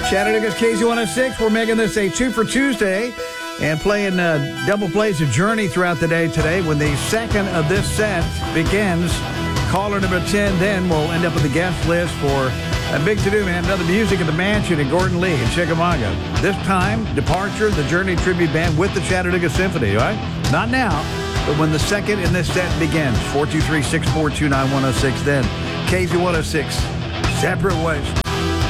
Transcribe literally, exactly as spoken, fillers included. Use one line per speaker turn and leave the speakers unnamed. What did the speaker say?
Chattanooga's K Z one oh six. We're making this a two for Tuesday and playing uh, double plays of Journey throughout the day today. When the second of this set begins, caller number ten then will end up with the guest list for a big to-do, man. Another Music at the Mansion in Gordon Lee in Chickamauga. This time, Departure, the Journey tribute band with the Chattanooga Symphony, all right? Not now, but when the second in this set begins. four two three, six four two, nine one oh six then. K Z one oh six, Separate Ways.